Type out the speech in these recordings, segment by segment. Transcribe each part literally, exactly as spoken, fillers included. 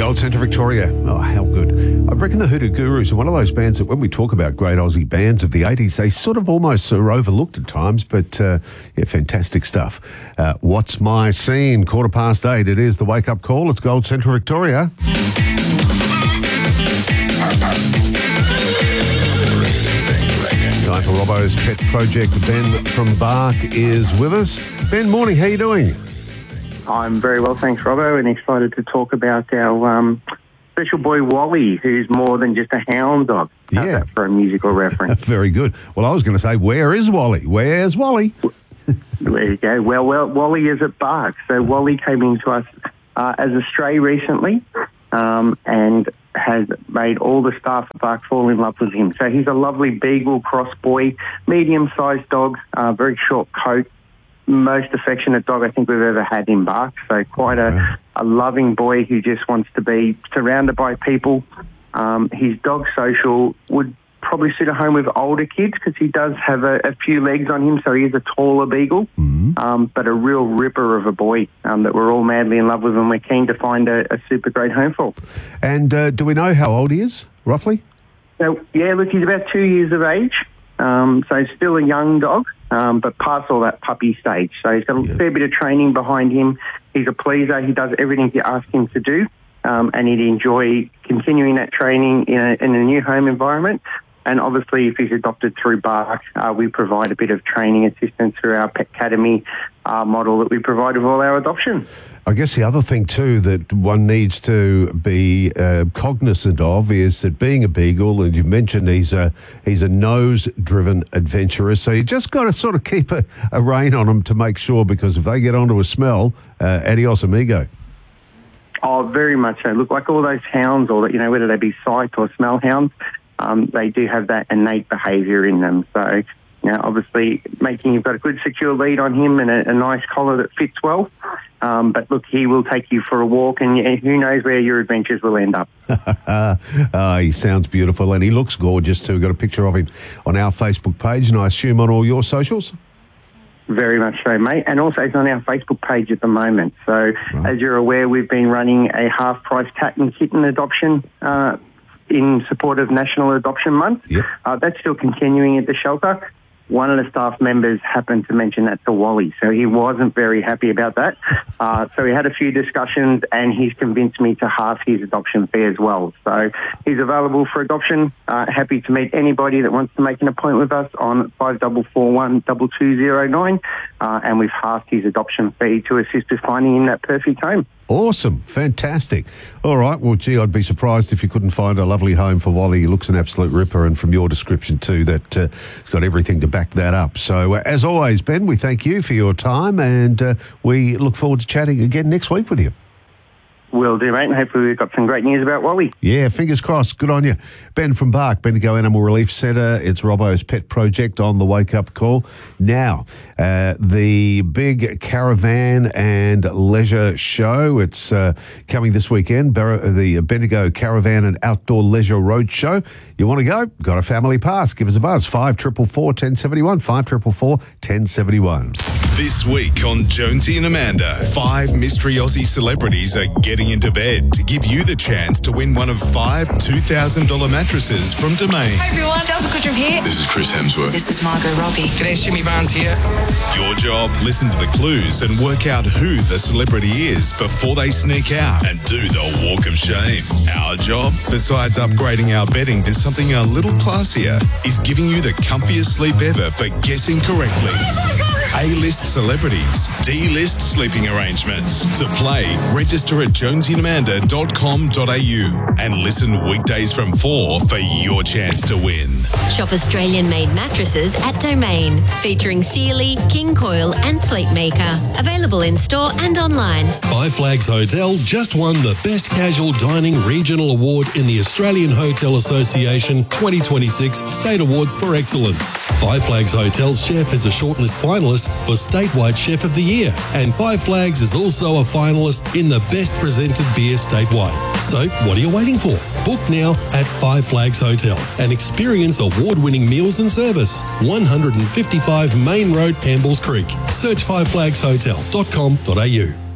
Gold Centre Victoria. Oh, how good. I reckon the Hoodoo Gurus are one of those bands that when we talk about great Aussie bands of the eighties, they sort of almost are overlooked at times, but uh, yeah, fantastic stuff. Uh, what's my scene? Quarter past eight. It is the wake-up call. It's Gold Centre Victoria. Time for Robbo's pet project. Ben from Bark is with us. Ben, morning. How you doing? I'm very well, thanks, Robbo, and excited to talk about our um, special boy Wally, who's more than just a hound dog. How's Yeah. that for a musical reference? Very good. Well, I was going to say, where is Wally? Where's Wally? There you go. Well, well, Wally is at Bark. So Wally came into us uh, as a stray recently um, and has made all the staff at Bark fall in love with him. So he's a lovely beagle cross boy, medium-sized dog, uh, very short coat. Most affectionate dog I think we've ever had in Bark. So quite a, a loving boy who just wants to be surrounded by people. Um, his dog social would probably suit a home with older kids because he does have a, a few legs on him, so he is a taller beagle, mm-hmm. um, but a real ripper of a boy um, that we're all madly in love with, and we're keen to find a, a super great home for. And uh, do we know how old he is, roughly? So, yeah, look, he's about two years of age, um, so he's still a young dog. Um, but past all that puppy stage. So he's got a yeah. fair bit of training behind him. He's a pleaser. He does everything you ask him to do. Um, and he'd enjoy continuing that training in a, in a new home environment. And obviously, if he's adopted through Bark, uh, we provide a bit of training assistance through our Pet Academy uh, model that we provide with all our adoptions. I guess the other thing too that one needs to be uh, cognizant of is that being a beagle, and you mentioned he's a he's a nose-driven adventurer, so you just got to sort of keep a, a rein on him to make sure, because if they get onto a smell, uh, adios amigo. Oh, very much so. Look, like all those hounds, or you know, whether they be sight or smell hounds, um, they do have that innate behaviour in them. So, you know, obviously making you've got a good secure lead on him and a, a nice collar that fits well. Um, but look, he will take you for a walk, and who knows where your adventures will end up. uh, he sounds beautiful, and he looks gorgeous too. We've got a picture of him on our Facebook page, and I assume on all your socials? Very much so, mate. And also it's on our Facebook page at the moment. So right. As you're aware, we've been running a half-price cat and kitten adoption uh, in support of National Adoption Month. Yep. Uh, that's still continuing at the shelter. One of the staff members happened to mention that to Wally, so he wasn't very happy about that. Uh, so we had a few discussions, and he's convinced me to half his adoption fee as well. So he's available for adoption. Uh, happy to meet anybody that wants to make an appointment with us on five four four one, two two zero nine, uh, and we've halved his adoption fee to assist with finding him that perfect home. Awesome. Fantastic. All right. Well, gee, I'd be surprised if you couldn't find a lovely home for Wally. He looks an absolute ripper, and from your description too, that uh, it's got everything to back that up. So, uh, as always, Ben, we thank you for your time, and uh, we look forward to chatting again next week with you. Will do, mate, and hopefully we've got some great news about Wally. Yeah, fingers crossed. Good on you. Ben from Bark, Bendigo Animal Relief Centre. It's Robbo's pet project on the wake-up call. Now, uh, the big caravan and leisure show. It's uh, coming this weekend, Bar- the Bendigo Caravan and Outdoor Leisure Road Show. You want to go? Got a family pass. Give us a buzz. five four four four, one oh seven one. five four four four, one oh seven one. This week on Jonesy and Amanda, five mystery Aussie celebrities are getting into bed to give you the chance to win one of five two thousand dollars mattresses from Domain. Hi everyone, Delta Goodrum here. This is Chris Hemsworth. This is Margot Robbie. G'day, Shimmy Barnes here. Your job, listen to the clues and work out who the celebrity is before they sneak out and do the walk of shame. Our job, besides upgrading our bedding to something a little classier, is giving you the comfiest sleep ever for guessing correctly. A-list celebrities, D-list sleeping arrangements. To play, register at jonesy and amanda dot com dot a u and listen weekdays from four for your chance to win. Shop Australian-made mattresses at Domain, featuring Sealy, King Coil and Sleepmaker. Available in-store and online. Five Flags Hotel just won the Best Casual Dining Regional Award in the Australian Hotel Association twenty twenty-six State Awards for Excellence. Five Flags Hotel's chef is a shortlist finalist for Statewide Chef of the Year, and Five Flags is also a finalist in the Best Presented Beer statewide. So, what are you waiting for? Book now at Five Flags Hotel and experience award-winning meals and service. one fifty-five Main Road, Campbell's Creek. Search five flags hotel dot com dot a u.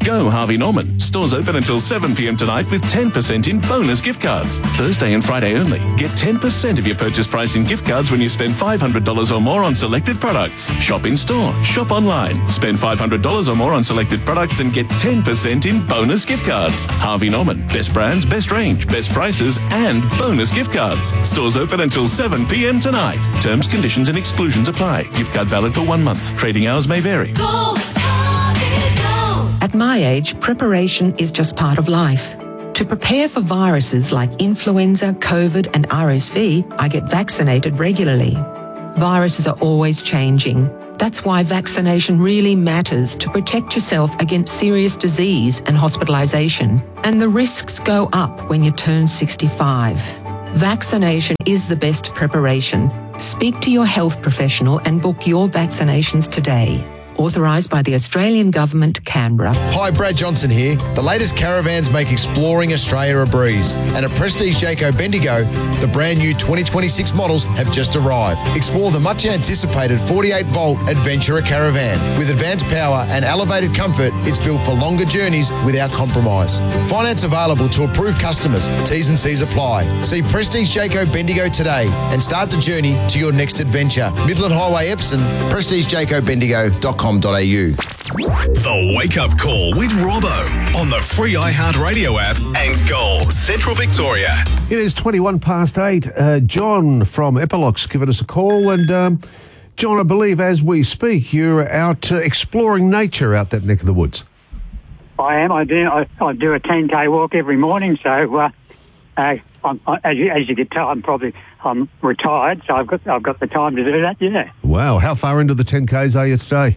Go Harvey Norman. Stores open until seven p m tonight with ten percent in bonus gift cards. Thursday and Friday only. Get ten percent of your purchase price in gift cards when you spend five hundred dollars or more on selected products. Shop in store. Shop online. Spend five hundred dollars or more on selected products and get ten percent in bonus gift cards. Harvey Norman. Best brands, best range, best prices and bonus gift cards. Stores open until seven p m tonight. Terms, conditions and exclusions apply. Gift card valid for one month. Trading hours may vary. Go, Harvey, go. At my age, preparation is just part of life. To prepare for viruses like influenza, COVID and R S V, I get vaccinated regularly. Viruses are always changing. That's why vaccination really matters to protect yourself against serious disease and hospitalisation. And the risks go up when you turn sixty-five. Vaccination is the best preparation. Speak to your health professional and book your vaccinations today. Authorised by the Australian Government, Canberra. Hi, Brad Johnson here. The latest caravans make exploring Australia a breeze. And at Prestige Jayco Bendigo, the brand new twenty twenty-six models have just arrived. Explore the much anticipated forty-eight volt Adventurer Caravan. With advanced power and elevated comfort, it's built for longer journeys without compromise. Finance available to approved customers. T's and C's apply. See Prestige Jayco Bendigo today and start the journey to your next adventure. Midland Highway, Epsom, prestige jayco bendigo dot com dot a u. The Wake Up Call with Robbo on the free iHeartRadio app and Gold, Central Victoria. It is twenty-one past eight. Uh, John from Epilox given us a call. And um, John, I believe as we speak, you're out uh, exploring nature out that neck of the woods. I am. I do. I, I do a ten k walk every morning. So, uh, uh, I'm, I, as you as you can tell, I'm probably I'm retired. So I've got I've got the time to do that. Yeah. Wow. How far into the ten Ks are you today?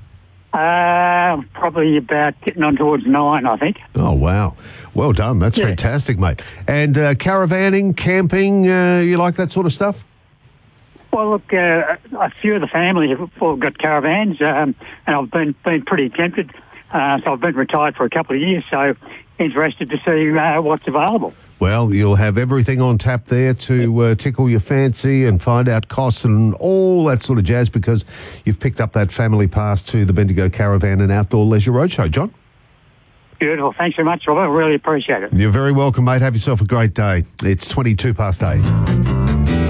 Uh, probably about getting on towards nine, I think. Oh, wow. Well done. That's Yeah. fantastic, mate. And uh, caravanning, camping, uh, you like that sort of stuff? Well, look, uh, a few of the family have all got caravans, um, and I've been been pretty tempted. Uh, so I've been retired for a couple of years, so interested to see uh, what's available. Well, you'll have everything on tap there to uh, tickle your fancy and find out costs and all that sort of jazz because you've picked up that family pass to the Bendigo Caravan and Outdoor Leisure Roadshow. John? Beautiful. Thanks very much, Robert. I really appreciate it. You're very welcome, mate. Have yourself a great day. It's twenty-two past eight.